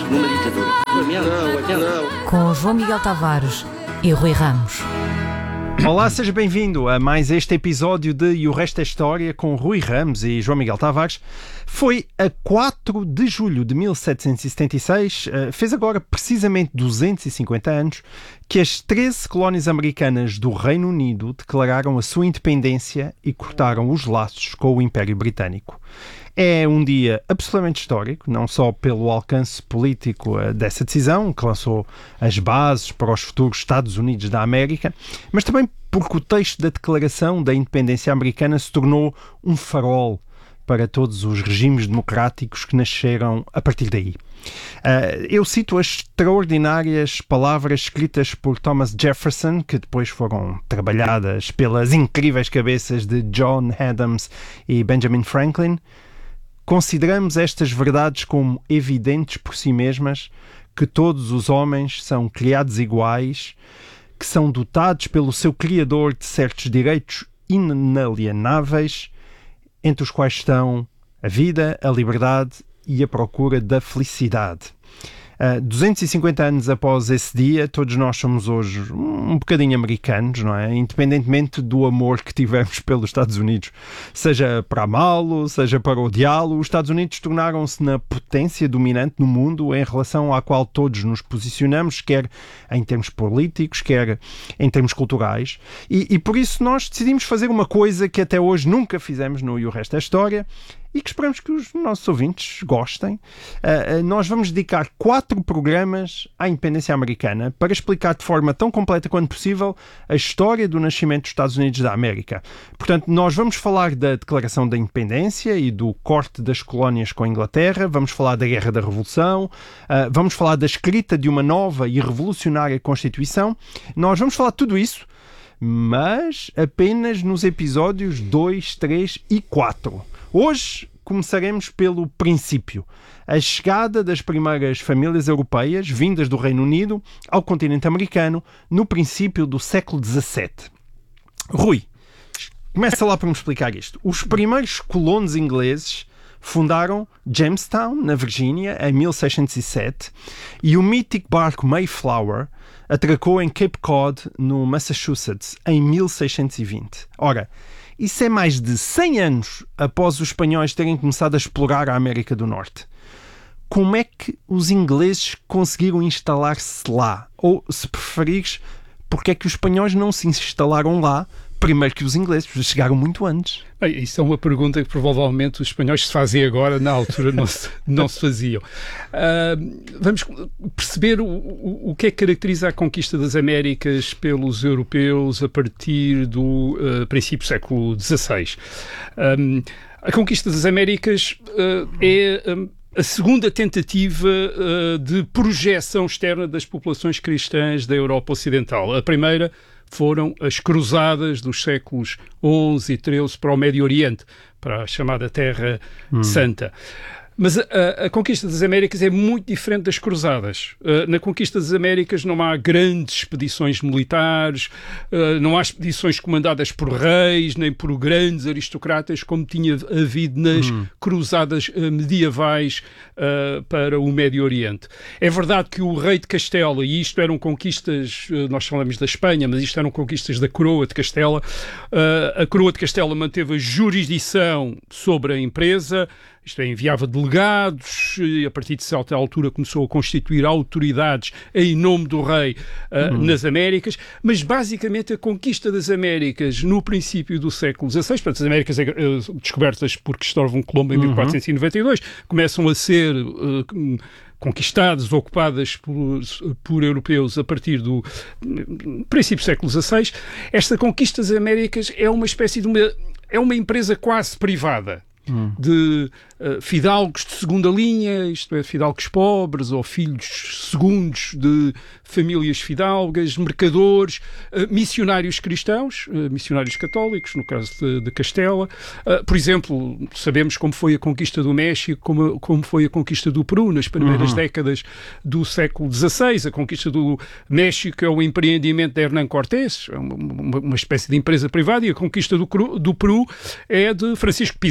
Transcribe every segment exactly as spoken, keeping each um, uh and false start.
numa ditadura. Não, não. Com João Miguel Tavares e Rui Ramos. Olá, seja bem-vindo a mais este episódio de E o Resto é História com Rui Ramos e João Miguel Tavares. Foi a quatro de julho de mil setecentos e setenta e seis, fez agora precisamente duzentos e cinquenta anos, que as treze colónias americanas do Reino Unido declararam a sua independência e cortaram os laços com o Império Britânico. É um dia absolutamente histórico, não só pelo alcance político dessa decisão, que lançou as bases para os futuros Estados Unidos da América, mas também porque o texto da Declaração da Independência Americana se tornou um farol para todos os regimes democráticos que nasceram a partir daí. Uh, eu cito as extraordinárias palavras escritas por Thomas Jefferson, que depois foram trabalhadas pelas incríveis cabeças de John Adams e Benjamin Franklin. Consideramos estas verdades como evidentes por si mesmas, que todos os homens são criados iguais, que são dotados pelo seu Criador de certos direitos inalienáveis, entre os quais estão a vida, a liberdade e a procura da felicidade. Uh, duzentos e cinquenta anos após esse dia, todos nós somos hoje um bocadinho americanos, não é? Independentemente do amor que tivemos pelos Estados Unidos. Seja para amá-lo, seja para odiá-lo, os Estados Unidos tornaram-se na potência dominante no mundo em relação à qual todos nos posicionamos, quer em termos políticos, quer em termos culturais. E, e por isso nós decidimos fazer uma coisa que até hoje nunca fizemos no E o Resto é História, e que esperamos que os nossos ouvintes gostem. Uh, uh, nós vamos dedicar quatro programas à independência americana para explicar de forma tão completa quanto possível a história do nascimento dos Estados Unidos da América. Portanto, nós vamos falar da Declaração da Independência e do corte das colónias com a Inglaterra, vamos falar da Guerra da Revolução, uh, vamos falar da escrita de uma nova e revolucionária Constituição. Nós vamos falar de tudo isso, mas apenas nos episódios dois, três e quatro. Hoje começaremos pelo princípio, a chegada das primeiras famílias europeias vindas do Reino Unido ao continente americano no princípio do século dezassete. Rui, começa lá para me explicar isto. Os primeiros colonos ingleses fundaram Jamestown, na Virgínia, em mil seiscentos e sete, e o mítico barco Mayflower atracou em Cape Cod, no Massachusetts, em mil seiscentos e vinte. Ora, isso é mais de cem anos após os espanhóis terem começado a explorar a América do Norte. Como é que os ingleses conseguiram instalar-se lá? Ou, se preferires, porque é que os espanhóis não se instalaram lá primeiro que os ingleses? Chegaram muito antes. Bem, isso é uma pergunta que provavelmente os espanhóis se fazem agora, na altura não se, não se faziam. Uh, vamos perceber o, o, o que é que caracteriza a conquista das Américas pelos europeus a partir do uh, princípio do século dezasseis. Um, a conquista das Américas uh, é um, a segunda tentativa uh, de projeção externa das populações cristãs da Europa Ocidental. A primeira foram as cruzadas dos séculos onze e treze para o Médio Oriente, para a chamada Terra hum. Santa. Mas a, a conquista das Américas é muito diferente das cruzadas. Uh, na conquista das Américas não há grandes expedições militares, uh, não há expedições comandadas por reis, nem por grandes aristocratas, como tinha havido nas hum. cruzadas uh, medievais uh, para o Médio Oriente. É verdade que o rei de Castela, e isto eram conquistas, uh, nós falamos da Espanha, mas isto eram conquistas da coroa de Castela, uh, a coroa de Castela manteve a jurisdição sobre a empresa, isto é, enviava delegados, e a partir de certa altura começou a constituir autoridades em nome do rei uh, uhum. nas Américas, mas basicamente a conquista das Américas no princípio do século dezasseis, portanto as Américas uh, descobertas por Cristóvão Colombo em uhum. mil quatrocentos e noventa e dois, começam a ser uh, conquistadas, ocupadas por, por europeus a partir do princípio do século dezasseis. Esta conquista das Américas é uma espécie de uma, é uma empresa quase privada. Hum. de uh, fidalgos de segunda linha, isto é, fidalgos pobres ou filhos segundos de famílias fidalgas, mercadores, uh, missionários cristãos, uh, missionários católicos, no caso de, de Castela. Uh, por exemplo, sabemos como foi a conquista do México, como, como foi a conquista do Peru nas primeiras uhum. décadas do século dezasseis. A conquista do México é o empreendimento de Hernán Cortés, uma, uma, uma espécie de empresa privada, e a conquista do, do Peru é de Francisco Pizarro,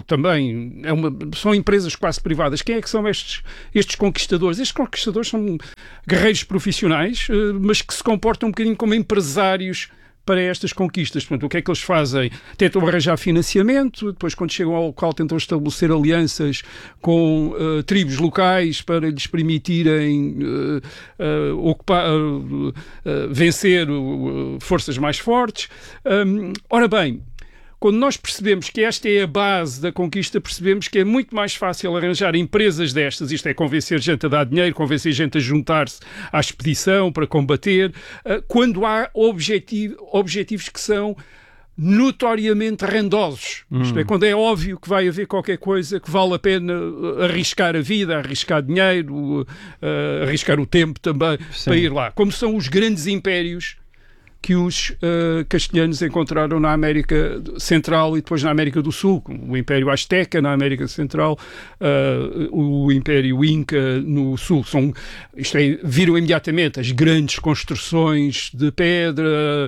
também é uma, são empresas quase privadas. Quem é que são estes, estes conquistadores? Estes conquistadores são guerreiros profissionais, mas que se comportam um bocadinho como empresários para estas conquistas. Portanto, o que é que eles fazem? Tentam arranjar financiamento, depois quando chegam ao local tentam estabelecer alianças com uh, tribos locais para lhes permitirem uh, uh, ocupar, uh, uh, vencer uh, forças mais fortes. Um, ora bem, quando nós percebemos que esta é a base da conquista, percebemos que é muito mais fácil arranjar empresas destas, isto é, convencer gente a dar dinheiro, convencer gente a juntar-se à expedição para combater, quando há objetivo, objetivos que são notoriamente rendosos. Hum. Isto é, quando é óbvio que vai haver qualquer coisa que vale a pena arriscar a vida, arriscar dinheiro, uh, arriscar o tempo também, sim, para ir lá. Como são os grandes impérios que os uh, castelhanos encontraram na América Central e depois na América do Sul, como o Império Azteca na América Central, uh, o Império Inca no Sul. São, isto é, viram imediatamente as grandes construções de pedra,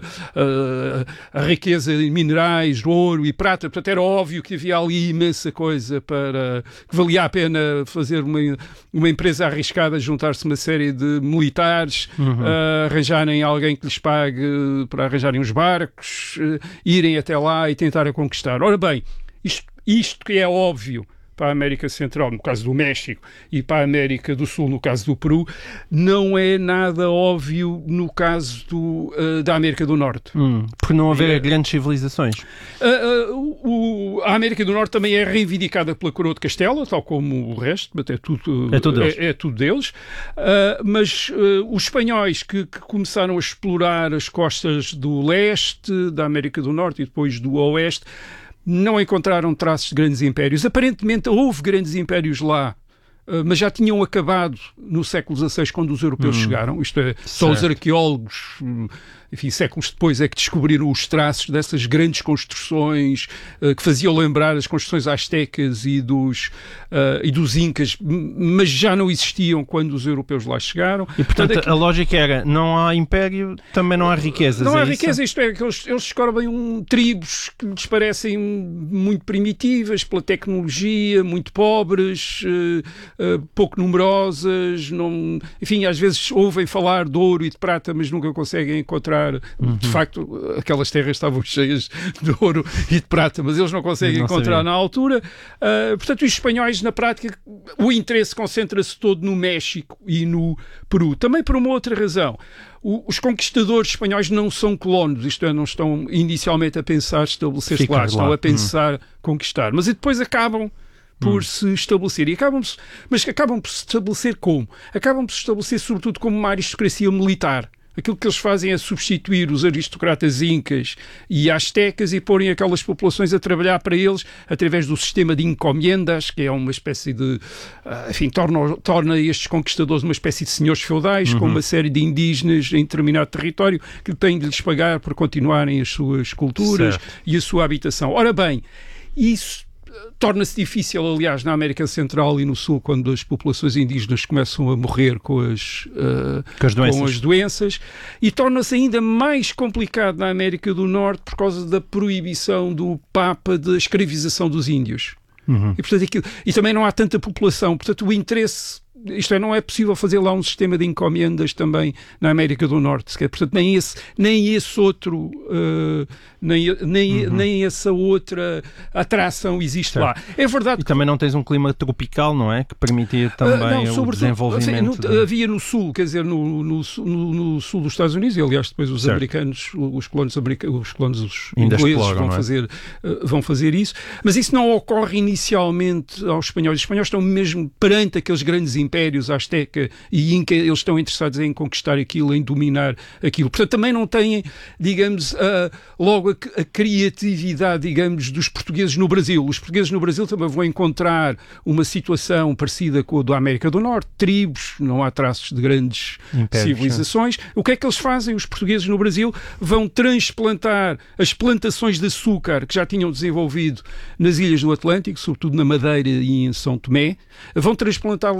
uh, a riqueza de minerais, ouro e prata. Portanto, era óbvio que havia ali imensa coisa para que valia a pena fazer uma, uma empresa arriscada, juntar-se uma série de militares, uhum. uh, arranjarem alguém que lhes pague para arranjarem os barcos, uh, irem até lá e tentarem conquistar. Ora bem, isto, isto que é óbvio para a América Central, no caso do México, e para a América do Sul, no caso do Peru, não é nada óbvio no caso do, uh, da América do Norte. Hum, por não haver é, grandes civilizações. Uh, uh, o, a América do Norte também é reivindicada pela Coroa de Castela, tal como o resto, até tudo, é tudo deles. É, é tudo deles. Uh, mas uh, os espanhóis que, que começaram a explorar as costas do leste, da América do Norte e depois do oeste, não encontraram traços de grandes impérios. Aparentemente houve grandes impérios lá, mas já tinham acabado no século dezasseis quando os europeus hum, chegaram. Isto é, só os arqueólogos, enfim, séculos depois é que descobriram os traços dessas grandes construções uh, que faziam lembrar as construções astecas e dos, uh, e dos incas, mas já não existiam quando os europeus lá chegaram. E, portanto, portanto é que, a lógica era, não há império, também não há riquezas. Não é há isso? riqueza, isto é, que eles, eles descobrem um, tribos que lhes parecem muito primitivas pela tecnologia, muito pobres, uh, uh, pouco numerosas, não, enfim, às vezes ouvem falar de ouro e de prata, mas nunca conseguem encontrar. Uhum. De facto, aquelas terras estavam cheias de ouro e de prata, mas eles não conseguem não encontrar sabia. Na altura. Uh, portanto, os espanhóis, na prática, o interesse concentra-se todo no México e no Peru. Também por uma outra razão. O, os conquistadores espanhóis não são colonos, isto é, não estão inicialmente a pensar estabelecer-se lá, estão lá. a pensar uhum. conquistar. Mas depois acabam por hum. se estabelecer. E acabam mas acabam por se estabelecer como? Acabam por se estabelecer sobretudo como uma aristocracia militar. Aquilo que eles fazem é substituir os aristocratas incas e astecas e porem aquelas populações a trabalhar para eles através do sistema de encomendas, que é uma espécie de... Enfim, torna, torna estes conquistadores uma espécie de senhores feudais, uhum. com uma série de indígenas em determinado território que têm de lhes pagar por continuarem as suas culturas certo. E a sua habitação. Ora bem, isso torna-se difícil, aliás, na América Central e no Sul, quando as populações indígenas começam a morrer com as, uh, com as, doenças. Com as doenças, e torna-se ainda mais complicado na América do Norte por causa da proibição do Papa da escravização dos índios. Uhum. E, portanto, aquilo, e também não há tanta população, portanto o interesse... Isto é, não é possível fazer lá um sistema de encomendas também na América do Norte, sequer. Portanto, nem esse, nem esse outro, uh, nem, nem, uhum. nem essa outra atração existe certo. Lá. É verdade. E que... também não tens um clima tropical, não é? Que permitia também uh, não, o desenvolvimento. Assim, no, de... Havia no Sul, quer dizer, no, no, no, no Sul dos Estados Unidos, e aliás depois os certo. americanos, os colonos, americanos, os colonos os ingleses exploram, vão, é? fazer, uh, vão fazer isso, mas isso não ocorre inicialmente aos espanhóis. Os espanhóis estão mesmo perante aqueles grandes impérios impérios Azteca e Inca, eles estão interessados em conquistar aquilo, em dominar aquilo. Portanto, também não têm, digamos, uh, logo a, a criatividade, digamos, dos portugueses no Brasil. Os portugueses no Brasil também vão encontrar uma situação parecida com a da América do Norte, tribos, não há traços de grandes impérios, civilizações. É. O que é que eles fazem? Os portugueses no Brasil vão transplantar as plantações de açúcar que já tinham desenvolvido nas ilhas do Atlântico, sobretudo na Madeira e em São Tomé, vão transplantá-las para o norte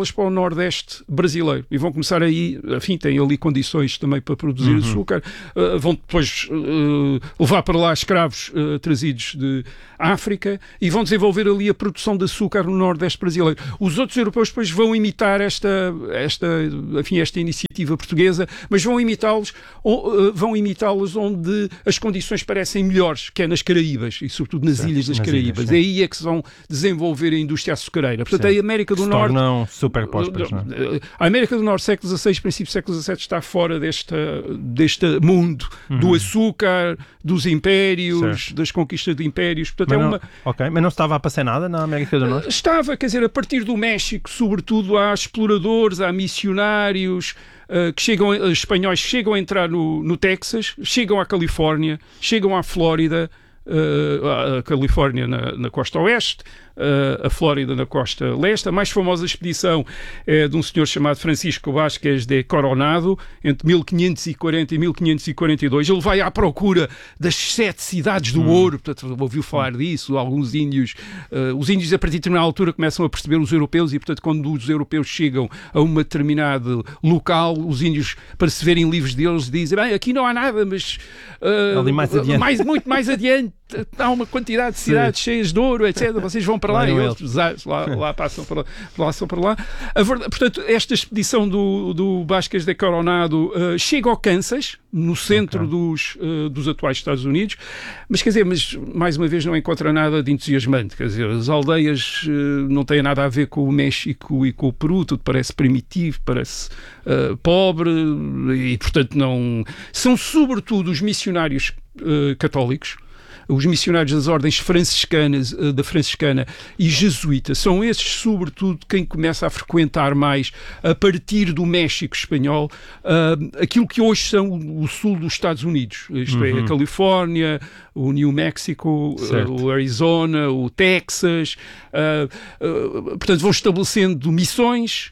nordeste brasileiro e vão começar aí, enfim, têm ali condições também para produzir uhum. açúcar, uh, vão depois uh, levar para lá escravos uh, trazidos de África e vão desenvolver ali a produção de açúcar no nordeste brasileiro. Os outros europeus depois vão imitar esta, esta, enfim, esta iniciativa portuguesa, mas vão imitá-los, uh, vão imitá-los onde as condições parecem melhores, que é nas Caraíbas e sobretudo nas certo, ilhas das nas Caraíbas. Ilhas, é aí é que se vão desenvolver a indústria açucareira. Portanto, certo. a América do se Norte... tornam super prósperas, não é? A América do Norte, século dezasseis, princípio do século dezassete, está fora desta, deste mundo uhum. do açúcar, dos impérios, certo. das conquistas de impérios. Portanto, mas, é não, uma... okay. mas não estava a passar nada na América do Norte? Estava, quer dizer, a partir do México, sobretudo, há exploradores, há missionários... Uh, que chegam, uh, espanhóis que chegam a entrar no, no Texas, chegam à Califórnia, chegam à Flórida, uh, a Califórnia na, na costa oeste, uh, a Flórida na costa leste. A mais famosa expedição é de um senhor chamado Francisco Vázquez de Coronado, entre mil quinhentos e quarenta e mil quinhentos e quarenta e dois. Ele vai à procura das sete cidades do hum. ouro, portanto, ouviu falar disso. Alguns índios, uh, os índios a partir de determinada altura começam a perceber os europeus e, portanto, quando os europeus chegam a uma determinado local, os índios, para se verem livres deles, dizem, bem, aqui não há nada, mas uh, ali mais adiante. Mais, muito mais adiante há uma quantidade de cidades Sim. cheias de ouro, etcétera. Vocês vão para lá, lá e eles lá, lá passam para lá, passam para lá. A verdade, portanto, esta expedição do, do Vázquez de Coronado uh, chega ao Kansas, no centro okay. dos, uh, dos atuais Estados Unidos, mas quer dizer, mas mais uma vez não encontra nada de entusiasmante. Quer dizer, as aldeias uh, não têm nada a ver com o México e com o Peru, tudo parece primitivo, parece uh, pobre e, portanto, não... São sobretudo os missionários uh, católicos, os missionários das ordens franciscanas, da franciscana e jesuíta, são esses, sobretudo, quem começa a frequentar mais, a partir do México espanhol, uh, aquilo que hoje são o sul dos Estados Unidos, isto uhum. é, a Califórnia, o New Mexico, uh, o Arizona, o Texas, uh, uh, portanto, vão estabelecendo missões.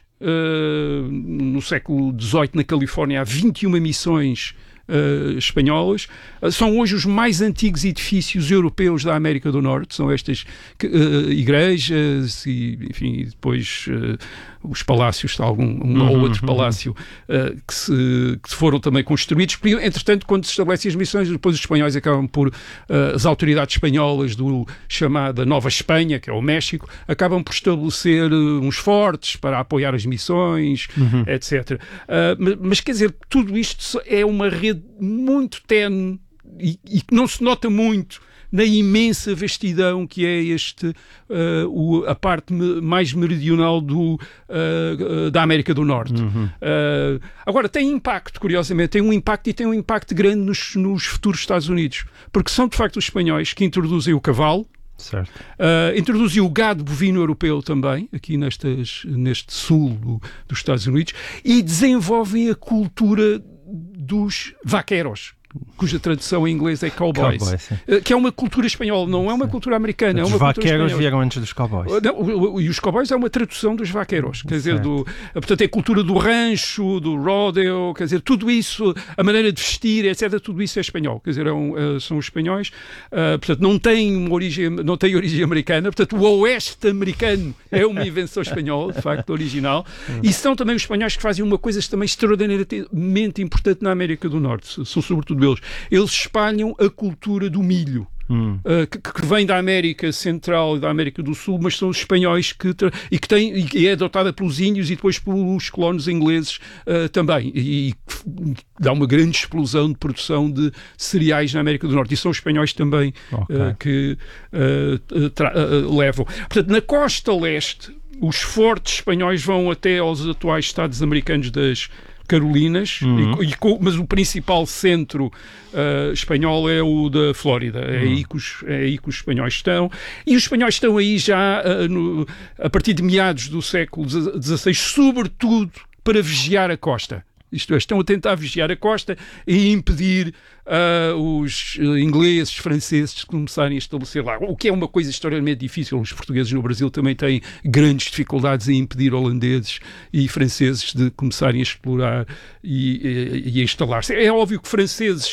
Uh, no século dezoito, na Califórnia, há vinte e uma missões Uh, espanholas. Uh, são hoje os mais antigos edifícios europeus da América do Norte, são estas uh, igrejas e, enfim, e depois uh, os palácios, algum um uhum, ou outro uhum. palácio uh, que, se, que foram também construídos. Entretanto, quando se estabelecem as missões, depois os espanhóis acabam por, uh, as autoridades espanholas do chamada Nova Espanha, que é o México, acabam por estabelecer uh, uns fortes para apoiar as missões, uhum. etcétera. Uh, mas, mas, quer dizer, tudo isto é uma rede muito tenue e, e que não se nota muito na imensa vastidão que é este, uh, o, a parte me, mais meridional do, uh, da América do Norte. Uhum. Uh, agora, tem impacto, curiosamente, tem um impacto e tem um impacto grande nos, nos futuros Estados Unidos, porque são de facto os espanhóis que introduzem o cavalo, certo. Uh, introduziu o gado bovino europeu também, aqui nestas, neste sul do, dos Estados Unidos, e desenvolvem a cultura dos vaqueros, cuja tradução em inglês é cowboys, cowboys que é uma cultura espanhola, não é uma cultura americana. Os é uma vaqueiros vieram antes dos cowboys. Não, e os cowboys é uma tradução dos vaqueiros, quer dizer, do, portanto é a cultura do rancho, do rodeo, quer dizer, tudo isso, a maneira de vestir, etcétera, tudo isso é espanhol, quer dizer, é um, são os espanhóis, uh, portanto não tem uma origem, não tem origem americana, portanto o oeste americano é uma invenção espanhola, de facto, original, e são também os espanhóis que fazem uma coisa também extraordinariamente importante na América do Norte, são sobretudo eles. Eles espalham a cultura do milho. Hum. Uh, que, que vem da América Central e da América do Sul, mas são os espanhóis que e que tem, e é adotada pelos índios e depois pelos colonos ingleses uh, também, e, e dá uma grande explosão de produção de cereais na América do Norte, e são os espanhóis também okay. uh, que uh, tra- uh, levam. Portanto, na costa leste, os fortes espanhóis vão até aos atuais estados americanos das Carolinas, uhum. e, e, mas o principal centro uh, espanhol é o da Flórida, é, uhum. aí que os, é aí que os espanhóis estão, e os espanhóis estão aí já uh, no, a partir de meados do século dezasseis, sobretudo para vigiar a costa. Isto é, estão a tentar vigiar a costa e impedir uh, os ingleses, franceses de começarem a estabelecer lá. O que é uma coisa extraordinariamente difícil. Os portugueses no Brasil também têm grandes dificuldades em impedir holandeses e franceses de começarem a explorar e, e, e a instalar-se. É óbvio que franceses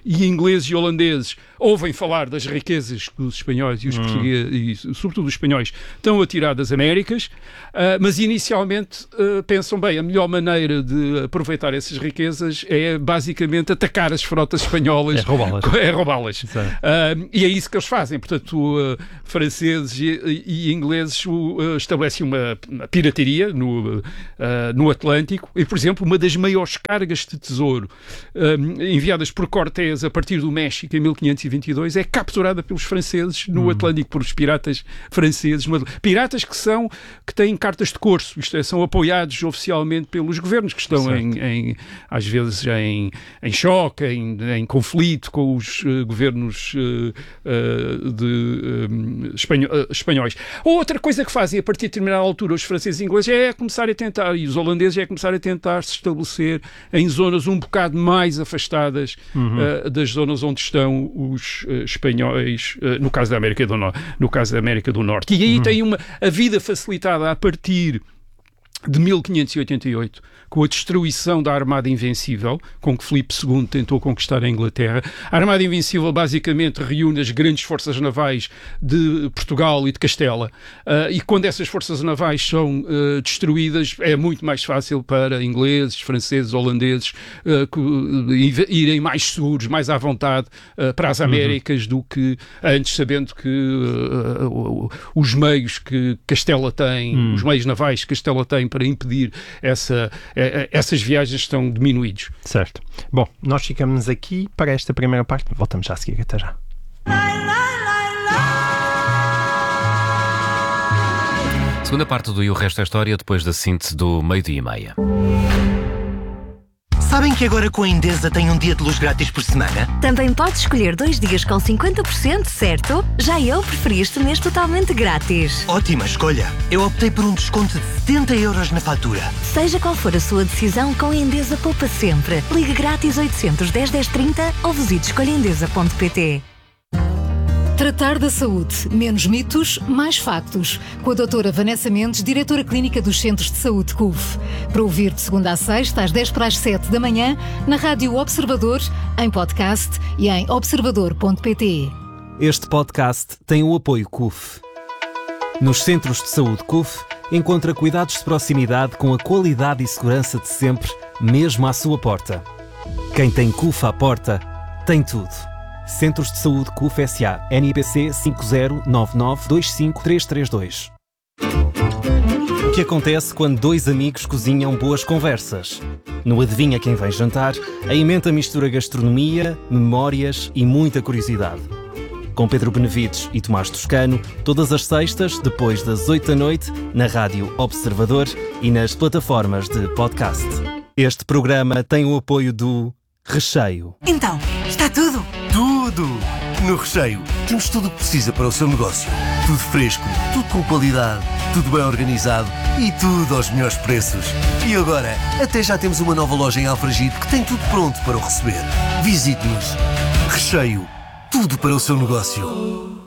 e ingleses e holandeses ouvem falar das riquezas que os espanhóis e os hum. portugueses, e sobretudo os espanhóis, estão a tirar das Américas, uh, mas inicialmente uh, pensam, bem, a melhor maneira de aproveitar essas riquezas é basicamente atacar as frotas espanholas. É roubá-las. É roubá-las. Uh, e é isso que eles fazem. Portanto, uh, franceses e, e ingleses uh, estabelecem uma, uma pirataria no, uh, no Atlântico e, por exemplo, uma das maiores cargas de tesouro uh, enviadas por Cortés a partir do México em mil quinhentos e vinte e dois é capturada pelos franceses no hum. Atlântico, por os piratas franceses. Piratas que são, que têm cartas de corso, isto é, são apoiados oficialmente pelos governos que estão em, em, às vezes em, em choque, em, em conflito com os uh, governos uh, uh, de, um, espanho, uh, espanhóis. Outra coisa que fazem a partir de determinada altura os franceses e ingleses é começar a tentar, e os holandeses é começar a tentar se estabelecer em zonas um bocado mais afastadas uhum. uh, das zonas onde estão os uh, espanhóis, uh, no caso da América do Norte, no caso da América do Norte. E aí uhum. tem uma, a vida facilitada a partir de mil quinhentos e oitenta e oito, com a destruição da Armada Invencível, com que Filipe segundo tentou conquistar a Inglaterra. A Armada Invencível basicamente reúne as grandes forças navais de Portugal e de Castela, uh, e quando essas forças navais são uh, destruídas, é muito mais fácil para ingleses, franceses, holandeses uh, que, uh, irem mais seguros, mais à vontade uh, para as Américas uhum. do que antes, sabendo que uh, uh, os meios que Castela tem, uhum. os meios navais que Castela tem para impedir essa, essas viagens estão diminuídos. Certo. Bom, nós ficamos aqui para esta primeira parte. Voltamos já a seguir. Até já. Segunda parte do E o Resto é História, depois da síntese do meio-dia e meia. Sabem que agora com a Endesa tem um dia de luz grátis por semana? Também podes escolher dois dias com cinquenta por cento, certo? Já eu preferi este mês totalmente grátis. Ótima escolha. Eu optei por um desconto de setenta euros na fatura. Seja qual for a sua decisão, com a Endesa poupa sempre. Ligue grátis oitocentos, dez, dez, trinta ou visite escolha endesa ponto pt. Tratar da saúde. Menos mitos, mais factos. Com a doutora Vanessa Mendes, diretora clínica dos Centros de Saúde C U F. Para ouvir de segunda a sexta, às dez para as sete da manhã, na Rádio Observador, em podcast e em observador ponto pt. Este podcast tem o apoio C U F. Nos Centros de Saúde C U F, encontra cuidados de proximidade com a qualidade e segurança de sempre, mesmo à sua porta. Quem tem C U F à porta, tem tudo. Centros de Saúde C U F S A. N I P C cinco zero nove nove dois cinco três três dois. O que acontece quando dois amigos cozinham boas conversas? No Adivinha Quem Vem Jantar, a emenda mistura gastronomia, memórias e muita curiosidade. Com Pedro Benevides e Tomás Toscano, todas as sextas, depois das oito da noite, na Rádio Observador e nas plataformas de podcast. Este programa tem o apoio do Recheio. Então, está tudo? Tudo! No Recheio temos tudo o que precisa para o seu negócio. Tudo fresco, tudo com qualidade, tudo bem organizado e tudo aos melhores preços. E agora, até já temos uma nova loja em Alfragide que tem tudo pronto para o receber. Visite-nos. Recheio. Tudo para o seu negócio.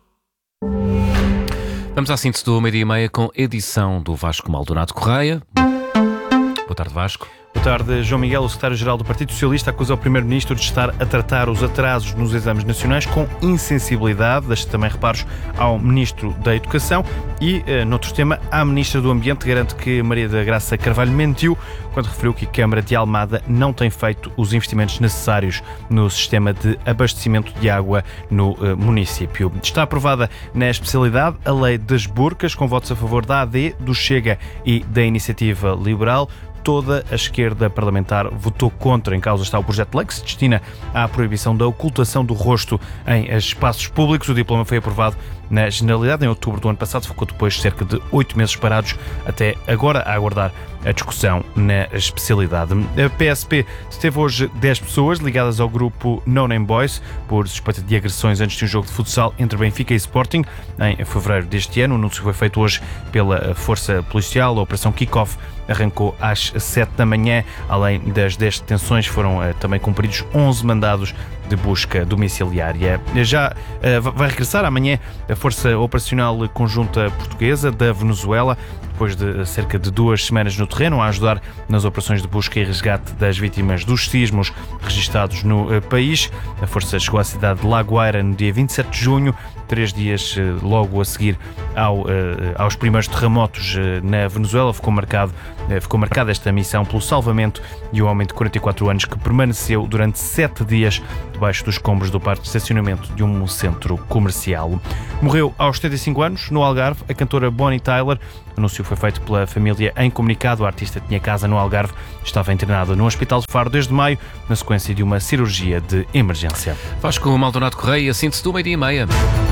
Vamos à síntese do meio-dia e meia com edição do Vasco Maldonado Correia. Boa tarde, Vasco. Boa tarde, João Miguel. O secretário-geral do Partido Socialista acusa o primeiro-ministro de estar a tratar os atrasos nos exames nacionais com insensibilidade. Deixa também reparos ao ministro da Educação e, uh, noutro tema, a ministra do Ambiente garante que Maria da Graça Carvalho mentiu quando referiu que a Câmara de Almada não tem feito os investimentos necessários no sistema de abastecimento de água no uh, município. Está aprovada na especialidade a lei das burcas, com votos a favor da A D, do Chega e da Iniciativa Liberal. Toda a esquerda parlamentar votou contra. Em causa está o projeto de lei que se destina à proibição da ocultação do rosto em espaços públicos. O diploma foi aprovado na Generalidade em outubro do ano passado. Ficou depois cerca de oito meses parados até agora a aguardar a discussão na especialidade. A P S P teve hoje dez pessoas ligadas ao grupo No Name Boys por suspeita de agressões antes de um jogo de futsal entre Benfica e Sporting em fevereiro deste ano. O anúncio foi feito hoje pela Força Policial. A Operação Kick-Off arrancou às sete da manhã. Além das dez detenções, foram uh, também cumpridos onze mandados de busca domiciliária. Já uh, vai regressar amanhã a Força Operacional Conjunta Portuguesa da Venezuela, depois de cerca de duas semanas no terreno, a ajudar nas operações de busca e resgate das vítimas dos sismos registados no uh, país. A força chegou à cidade de La Guaira no dia vinte e sete de junho, três dias uh, logo a seguir ao, uh, aos primeiros terremotos uh, na Venezuela. Ficou, marcado, uh, ficou marcada esta missão pelo salvamento de um homem de quarenta e quatro anos que permaneceu durante sete dias debaixo dos escombros do parque de estacionamento de um centro comercial. Morreu aos setenta e cinco anos, no Algarve, a cantora Bonnie Tyler. O anúncio foi feito pela família em comunicado. A artista tinha casa no Algarve, estava internada no Hospital de Faro desde maio, na sequência de uma cirurgia de emergência. Vasco Maldonado Correia, síntese do meio-dia e meia.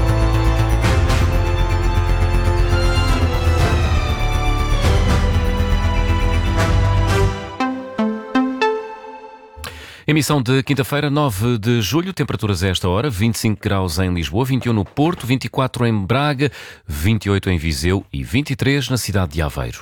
Emissão de quinta-feira, nove de julho, temperaturas a esta hora, vinte e cinco graus em Lisboa, vinte e um no Porto, vinte e quatro em Braga, vinte e oito em Viseu e vinte e três na cidade de Aveiro.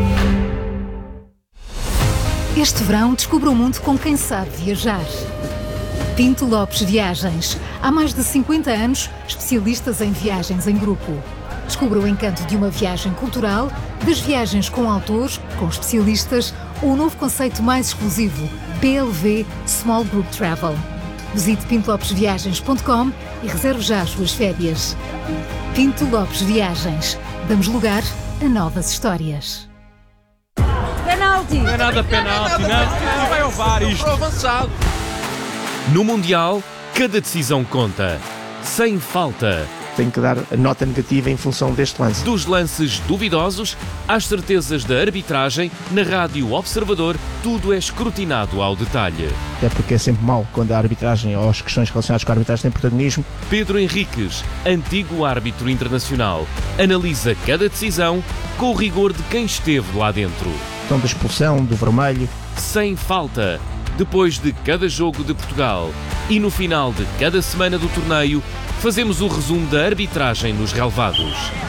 Este verão, descubra o mundo com quem sabe viajar. Pinto Lopes Viagens. Há mais de cinquenta anos, especialistas em viagens em grupo. Descubra o encanto de uma viagem cultural, das viagens com autores, com especialistas ou o novo conceito mais exclusivo, P L V Small Group Travel. Visite pinto lopes viagens ponto com e reserve já as suas férias. Pinto Lopes Viagens. Damos lugar a novas histórias. Penalti! Não é nada penalti, não. Não vai ao V A R isto. Avançado. No Mundial, cada decisão conta. Sem falta. Tem que dar a nota negativa em função deste lance. Dos lances duvidosos às certezas da arbitragem, na Rádio Observador, tudo é escrutinado ao detalhe. Até porque é sempre mau quando a arbitragem ou as questões relacionadas com a arbitragem têm protagonismo. Pedro Henriques, antigo árbitro internacional, analisa cada decisão com o rigor de quem esteve lá dentro. Então da expulsão, do vermelho. Sem falta. Depois de cada jogo de Portugal e no final de cada semana do torneio, fazemos o resumo da arbitragem nos relevados.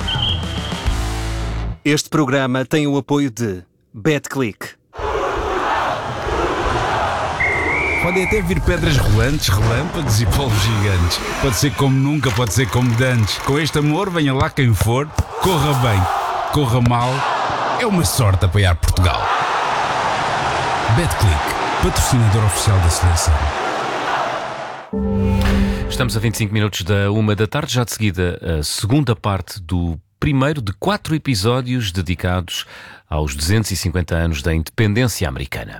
Este programa tem o apoio de BetClick. Podem até vir pedras rolantes, relâmpagos e polvos gigantes. Pode ser como nunca, pode ser como dantes. Com este amor, venha lá quem for, corra bem, corra mal, é uma sorte apoiar Portugal. BetClick, patrocinador oficial da seleção. Estamos a vinte e cinco minutos da uma da tarde, já de seguida a segunda parte do primeiro de quatro episódios dedicados aos duzentos e cinquenta anos da independência americana.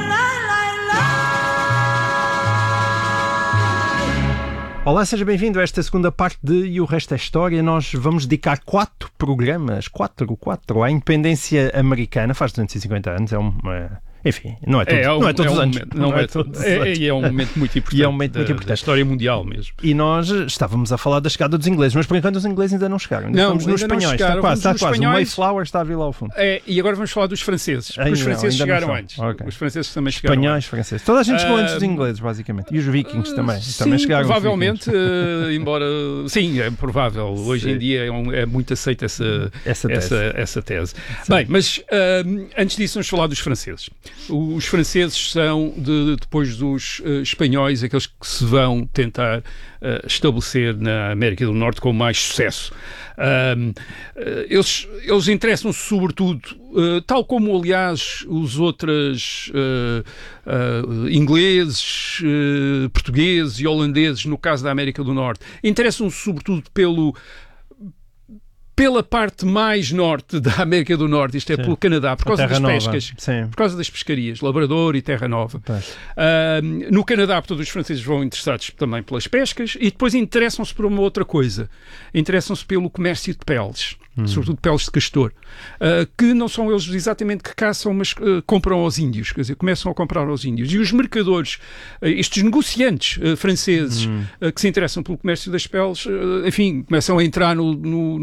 Olá, seja bem-vindo a esta segunda parte de E o Resto é História. Nós vamos dedicar quatro programas, quatro, quatro, à independência americana. Faz duzentos e cinquenta anos, é uma... Enfim, não é, todo, é, um, não é todos é os um anos. Momento, não, não é, é todos é, é, é um momento muito importante, e é um momento da, muito importante da história mundial mesmo. E nós estávamos a falar da chegada dos ingleses, mas por enquanto os ingleses ainda não chegaram. Ainda não, estamos nos espanhóis, está quase, está quase. O Mayflower está a vir lá ao fundo. É, e agora vamos falar dos franceses, porque Ai, os franceses não, chegaram antes. Okay. Os franceses também chegaram Espanhóis, antes. franceses. Toda a gente chegou uh, antes dos ingleses, basicamente. E os vikings uh, também. Sim, também chegaram. Provavelmente, uh, embora... Sim, é provável. Hoje sim. em dia é, um, é muito aceita essa, essa tese. Essa, essa tese. Bem, mas uh, antes disso vamos falar dos franceses. Os franceses são, de, depois dos uh, espanhóis, aqueles que se vão tentar uh, estabelecer na América do Norte com mais sucesso. Uh, uh, eles, eles interessam-se sobretudo, uh, tal como aliás os outros uh, uh, ingleses, uh, portugueses e holandeses, no caso da América do Norte, interessam-se sobretudo pelo pela parte mais norte da América do Norte, isto é, sim, pelo Canadá, por causa das pescas, sim, por causa das pescarias, Labrador e Terra Nova. Uh, no Canadá, portanto, os franceses vão interessados também pelas pescas e depois interessam-se por uma outra coisa. Interessam-se pelo comércio de peles, hum. sobretudo peles de castor, uh, que não são eles exatamente que caçam, mas uh, compram aos índios, quer dizer, começam a comprar aos índios. E os mercadores, uh, estes negociantes uh, franceses hum. uh, que se interessam pelo comércio das peles, uh, enfim, começam a entrar no, no, no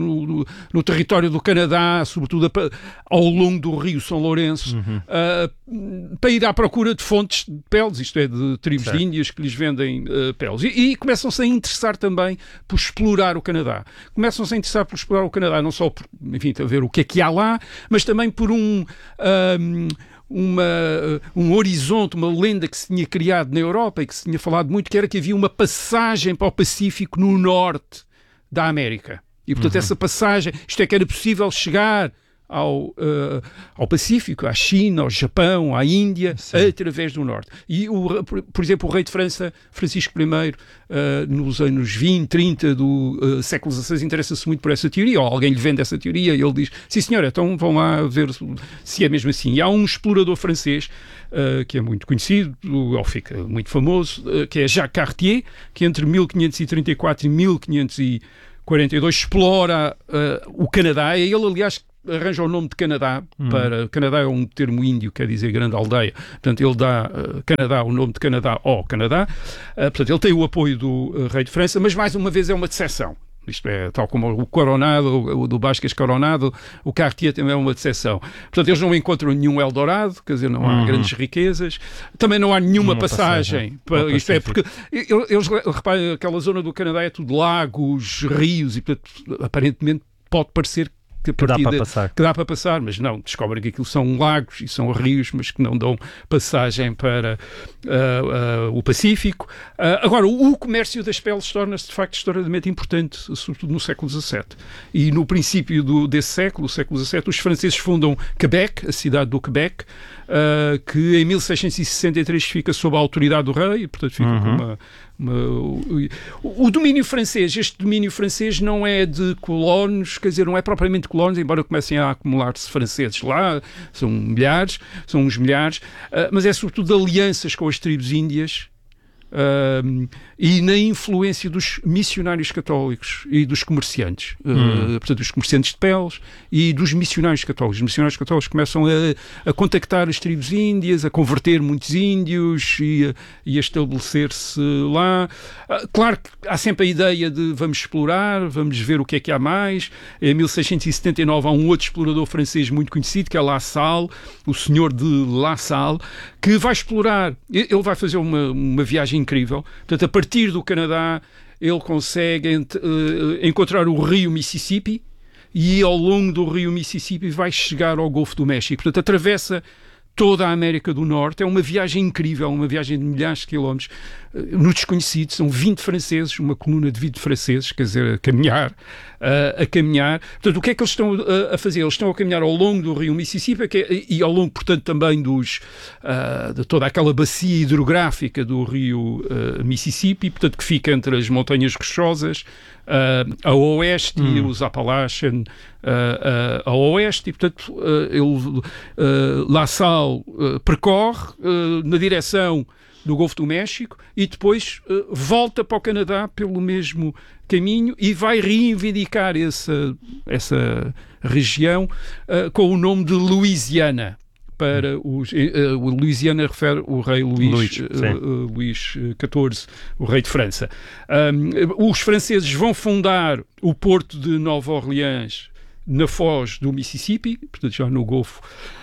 no, no território do Canadá, sobretudo a, ao longo do rio São Lourenço, uhum. uh, para ir à procura de fontes de peles, isto é, de tribos certo. de índias que lhes vendem uh, peles. E, e começam-se a interessar também por explorar o Canadá. Começam-se a interessar por explorar o Canadá, não só por, enfim, a ver o que é que há lá, mas também por um... um Uma, um horizonte, uma lenda que se tinha criado na Europa e que se tinha falado muito, que era que havia uma passagem para o Pacífico no norte da América. E, portanto, uhum. essa passagem, isto é que era possível chegar ao, uh, ao Pacífico, à China, ao Japão, à Índia, Sim. através do norte. E, o, por, por exemplo, o rei de França, Francisco primeiro, uh, nos anos vinte, trinta do uh, século dezasseis, interessa-se muito por essa teoria, ou alguém lhe vende essa teoria, e ele diz, sim senhora, então vão lá ver se é mesmo assim. E há um explorador francês, uh, que é muito conhecido, ou fica muito famoso, uh, que é Jacques Cartier, que entre mil quinhentos e trinta e quatro e mil quinhentos e quarenta e dois explora uh, o Canadá. É ele, aliás, arranja o nome de Canadá, hum. para Canadá é um termo índio, quer dizer grande aldeia, portanto ele dá uh, Canadá, o nome de Canadá ao Canadá, uh, portanto ele tem o apoio do uh, rei de França, mas mais uma vez é uma decepção. Isto é, tal como o Coronado, o do Bascas Coronado, o Cartier também é uma decepção. Portanto, eles não encontram nenhum Eldorado, quer dizer, não há uhum. grandes riquezas. Também não há nenhuma uma passagem. passagem. Para, isto é, porque eles, reparem, aquela zona do Canadá é tudo lagos, rios, e portanto, aparentemente pode parecer que, que, dá para passar. que dá para passar, mas não, descobrem que aquilo são lagos e são rios, mas que não dão passagem para uh, uh, o Pacífico. Uh, agora, o, o comércio das peles torna-se de facto extraordinariamente importante, sobretudo no século dezassete. E no princípio do, desse século, o século dezassete, os franceses fundam Quebec, a cidade do Quebec, uh, que em mil seiscentos e sessenta e três fica sob a autoridade do rei, e portanto fica uhum. com uma... Uma, o, o domínio francês, este domínio francês não é de colonos, quer dizer, não é propriamente colonos, embora comecem a acumular-se franceses lá, são milhares, são uns milhares, uh, mas é sobretudo de alianças com as tribos índias. Uh, e na influência dos missionários católicos e dos comerciantes, hum. uh, portanto, dos comerciantes de peles e dos missionários católicos. Os missionários católicos começam a, a contactar as tribos índias, a converter muitos índios e a, e a estabelecer-se lá. Uh, claro que há sempre a ideia de vamos explorar, vamos ver o que é que há mais. Em mil seiscentos e setenta e nove há um outro explorador francês muito conhecido, que é La Salle, o senhor de La Salle, que vai explorar, ele vai fazer uma, uma viagem incrível. Portanto, a partir do Canadá, ele consegue ent- uh, encontrar o rio Mississippi e ao longo do rio Mississippi vai chegar ao Golfo do México. Portanto, atravessa toda a América do Norte. É uma viagem incrível, uma viagem de milhares de quilómetros uh, no desconhecido. São vinte franceses, uma coluna de vinte franceses, quer dizer, a caminhar, uh, a caminhar. Portanto, o que é que eles estão uh, a fazer? Eles estão a caminhar ao longo do rio Mississippi que é, e ao longo, portanto, também dos, uh, de toda aquela bacia hidrográfica do rio uh, Mississippi, portanto, que fica entre as montanhas rochosas, Uh, a oeste hum. e os Appalachian uh, uh, a oeste, e portanto uh, ele, uh, La Salle uh, percorre uh, na direção do Golfo do México e depois uh, volta para o Canadá pelo mesmo caminho e vai reivindicar essa, essa região uh, com o nome de Louisiana. Para os, uh, o Louisiana refere o rei Luís, Luís, uh, uh, Luís catorze, o rei de França. Um, os franceses vão fundar o porto de Nova Orleans na foz do Mississippi, portanto já no Golfo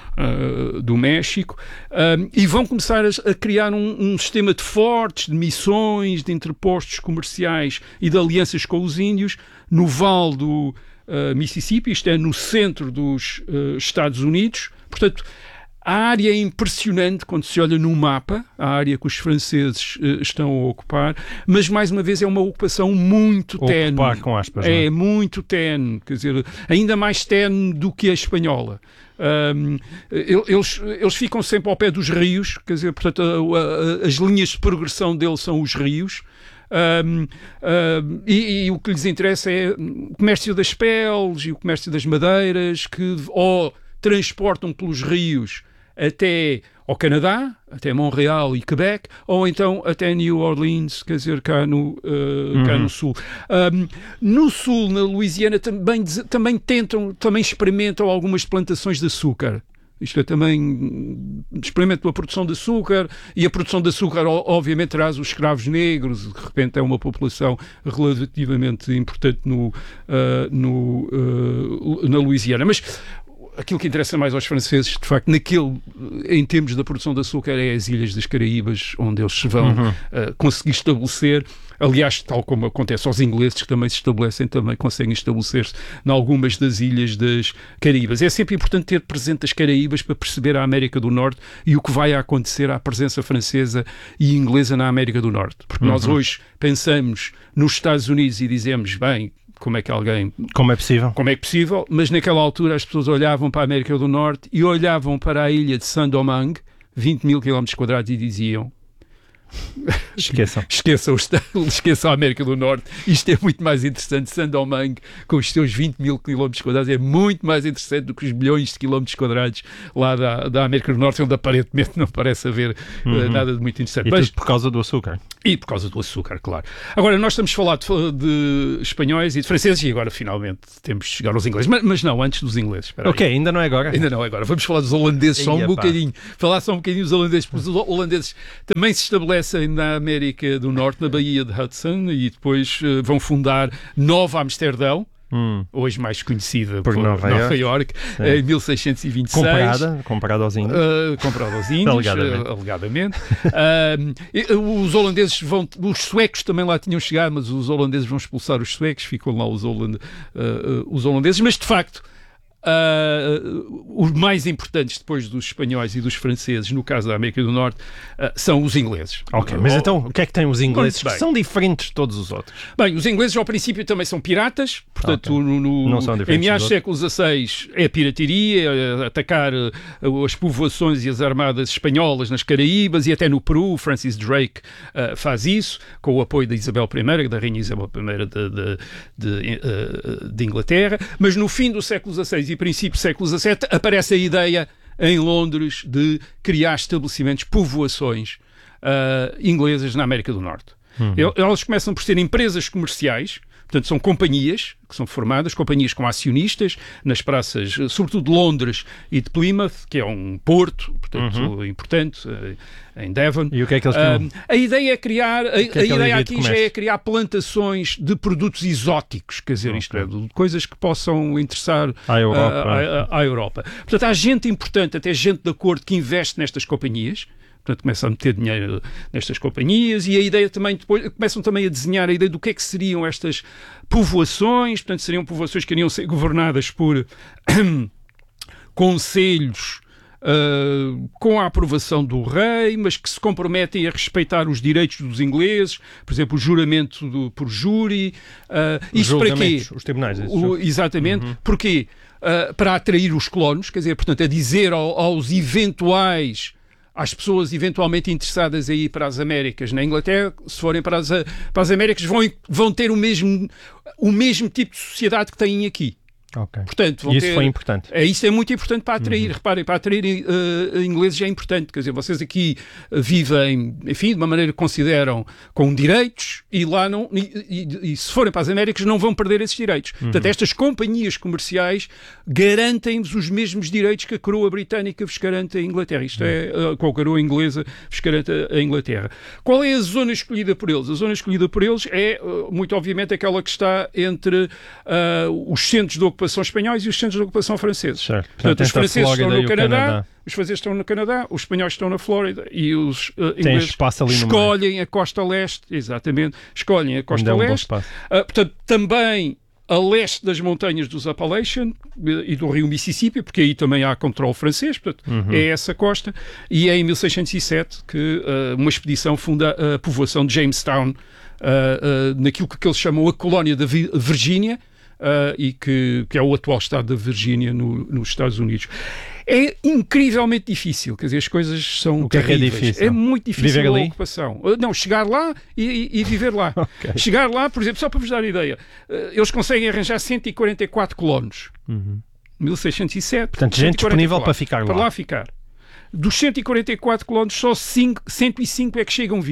uh, do México, um, e vão começar a, a criar um, um sistema de fortes, de missões, de interpostos comerciais e de alianças com os índios no Vale do uh, Mississippi, isto é, no centro dos uh, Estados Unidos. Portanto, a área é impressionante quando se olha no mapa, a área que os franceses uh, estão a ocupar, mas mais uma vez é uma ocupação muito tenue. Ocupar com aspas, é, não é? muito tenue, quer dizer, ainda mais tenue do que a espanhola. Um, eles, eles ficam sempre ao pé dos rios, quer dizer, portanto, a, a, as linhas de progressão deles são os rios. Um, um, e, e o que lhes interessa é o comércio das peles e o comércio das madeiras, que ou transportam pelos rios até ao Canadá, até Montreal e Quebec, ou então até New Orleans, quer dizer, cá no, uh, uhum. cá no sul. Um, no sul, na Louisiana, também, também tentam, também experimentam algumas plantações de açúcar. Isto é também experimento da produção de açúcar, e a produção de açúcar obviamente traz os escravos negros, de repente é uma população relativamente importante no, uh, no, uh, na Louisiana. Mas aquilo que interessa mais aos franceses, de facto, naquele, em termos da produção de açúcar, é as Ilhas das Caraíbas, onde eles se vão uhum. uh, conseguir estabelecer. Aliás, tal como acontece aos ingleses, que também se estabelecem, também conseguem estabelecer-se em algumas das Ilhas das Caraíbas. É sempre importante ter presente as Caraíbas para perceber a América do Norte e o que vai acontecer à presença francesa e inglesa na América do Norte. Porque uhum. nós hoje pensamos nos Estados Unidos e dizemos, bem, como é que alguém... Como é possível? Como é possível, mas naquela altura as pessoas olhavam para a América do Norte e olhavam para a ilha de Saint-Domingue, vinte mil quilómetros quadrados, e diziam... Esqueçam. Esqueçam, esqueçam a América do Norte. Isto é muito mais interessante. Saint-Domingue, com os seus vinte mil quilómetros quadrados, é muito mais interessante do que os milhões de quilómetros quadrados lá da, da América do Norte, onde aparentemente não parece haver uhum. uh, nada de muito interessante. E Mas, tudo por causa do açúcar. E por causa do açúcar, claro. Agora, nós estamos a falar de, de espanhóis e de franceses, e agora finalmente temos de chegar aos ingleses. Mas, mas não, antes dos ingleses. Espera ok, aí. ainda não é agora. Ainda não é agora. Vamos falar dos holandeses só um bocadinho. Falar só um bocadinho dos holandeses, porque os holandeses também se estabelecem na América do Norte, na Baía de Hudson, e depois uh, vão fundar Nova Amsterdão, hum. hoje mais conhecida por, por Nova, Nova Iorque, em mil seiscentos e vinte e seis. Comprada, comprada aos índios. Uh, comprada aos índios, alegadamente. Uh, alegadamente. uh, os holandeses vão, os suecos também lá tinham chegado, mas os holandeses vão expulsar os suecos, ficam lá os, holand, uh, uh, os holandeses, mas de facto Uh, os mais importantes depois dos espanhóis e dos franceses, no caso da América do Norte, uh, são os ingleses. Ok, mas então o que é que têm os ingleses que são diferentes de todos os outros? Bem, os ingleses ao princípio também são piratas, portanto okay. no, no, não são em meados do século dezasseis é pirataria, é atacar uh, as povoações e as armadas espanholas nas Caraíbas e até no Peru. Francis Drake uh, faz isso, com o apoio da Isabel I, da Rainha Isabel I de, de, de, uh, de Inglaterra, mas no fim do século dezasseis e princípio do século dezassete, aparece a ideia em Londres de criar estabelecimentos, povoações uh, inglesas na América do Norte. Uhum. Elas começam por ser empresas comerciais, portanto são companhias que são formadas, companhias com acionistas nas praças, sobretudo de Londres e de Plymouth, que é um porto, portanto, uhum. importante, uh, em Devon. E o que é que eles uh, A ideia é criar, a, que é a ideia aqui já é criar plantações de produtos exóticos, quer dizer, okay. isto é, de coisas que possam interessar à Europa. Uh, à, à Europa. Portanto, há gente importante, até gente da corte, que investe nestas companhias. Portanto, começam a meter dinheiro nestas companhias, e a ideia também, depois, começam também a desenhar a ideia do que é que seriam estas povoações. Portanto, seriam povoações que iriam ser governadas por conselhos uh, com a aprovação do rei, mas que se comprometem a respeitar os direitos dos ingleses, por exemplo, o juramento do, por júri. Uh, isto para quê? Os tribunais. O, exatamente. Uhum. Porquê? Uh, para atrair os colonos, quer dizer, portanto, a dizer ao, aos eventuais... às pessoas eventualmente interessadas a ir para as Américas. Na Inglaterra, se forem para as, para as Américas, vão, vão ter o mesmo, o mesmo tipo de sociedade que têm aqui. Okay. Portanto, vão e isso ter, foi importante. É, isso é muito importante para atrair. Uhum. Reparem, para atrair uh, ingleses é importante. Quer dizer, vocês aqui uh, vivem, enfim, de uma maneira que consideram com direitos, e lá não, e, e, e se forem para as Américas não vão perder esses direitos. Uhum. Portanto, estas companhias comerciais garantem-vos os mesmos direitos que a coroa britânica vos garante a Inglaterra. Isto uhum. é, uh, com a coroa inglesa vos garante a, a Inglaterra. Qual é a zona escolhida por eles? A zona escolhida por eles é, uh, muito obviamente, aquela que está entre uh, os centros de ocupação espanhóis e os centros de ocupação franceses. Certo. Portanto, Portanto os franceses estão no Canadá, Canadá, os franceses estão no Canadá, os espanhóis estão na Flórida, e os uh, ingleses escolhem a costa leste, exatamente, escolhem a costa leste. Um uh, portanto, também a leste das montanhas dos Appalachian e do rio Mississippi, porque aí também há controle francês, portanto, uhum. é essa costa, e é em mil seiscentos e sete que uh, uma expedição funda a povoação de Jamestown, uh, uh, naquilo que eles chamam a colónia da Virgínia, Uh, e que, que é o atual estado da Virgínia no, nos Estados Unidos. É incrivelmente difícil, quer dizer, as coisas são o que terríveis. É, que é difícil? É muito difícil viver a ali? ocupação. Uh, não, chegar lá e, e, e viver lá. Okay. Chegar lá, por exemplo, só para vos dar a ideia, uh, eles conseguem arranjar cento e quarenta e quatro colonos. Uhum. mil seiscentos e sete. Portanto, gente disponível para ficar lá. Para lá ficar. Dos cento e quarenta e quatro colonos, só cinco, cento e cinco é que chegam vivos.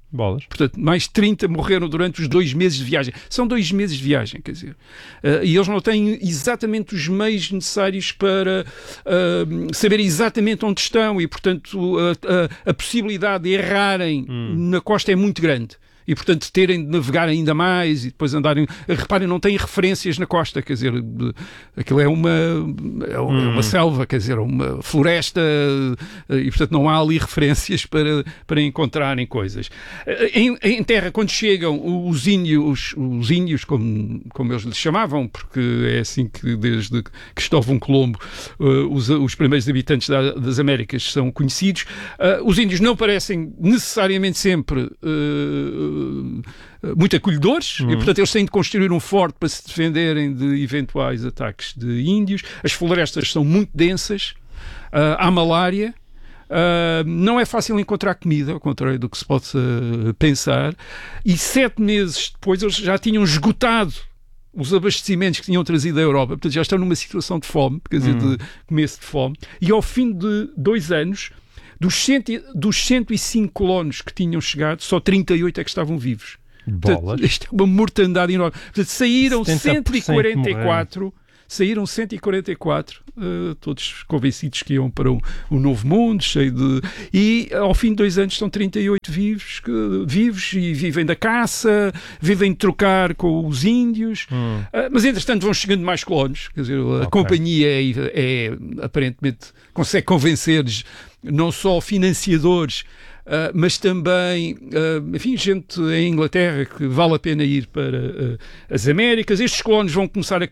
Bolas. Portanto, mais trinta morreram durante os dois meses de viagem. São dois meses de viagem, quer dizer. Uh, e eles não têm exatamente os meios necessários para uh, saber exatamente onde estão e, portanto, a, a, a possibilidade de errarem hum. na costa é muito grande. E, portanto, terem de navegar ainda mais e depois andarem... Reparem, não têm referências na costa, quer dizer, aquilo é uma, é uma hum. selva, quer dizer, uma floresta e, portanto, não há ali referências para, para encontrarem coisas. Em, em terra, quando chegam os índios, os índios como, como eles lhes chamavam, porque é assim que desde Cristóvão Colombo os, os primeiros habitantes da, das Américas são conhecidos, os índios não parecem necessariamente sempre... muito acolhedores uhum. e, portanto, eles têm de construir um forte para se defenderem de eventuais ataques de índios. As florestas são muito densas, uh, há malária, uh, não é fácil encontrar comida, ao contrário do que se possa pensar, e sete meses depois eles já tinham esgotado os abastecimentos que tinham trazido da Europa, portanto já estão numa situação de fome, quer dizer, uhum. de começo de fome, e ao fim de dois anos Dos, cento, dos cento e cinco colonos que tinham chegado, só trinta e oito é que estavam vivos. Portanto, isto é uma mortandade enorme. Portanto, saíram cento e quarenta e quatro, saíram cento e quarenta e quatro, uh, todos convencidos que iam para um, um novo mundo, cheio de... E ao fim de dois anos estão trinta e oito vivos, que, vivos e vivem da caça, vivem de trocar com os índios, hum. uh, mas entretanto vão chegando mais colonos, quer dizer, a okay. companhia é, é, aparentemente consegue convencer-lhes não só financiadores, uh, mas também, uh, enfim, gente em Inglaterra que vale a pena ir para uh, as Américas. Estes colonos vão começar a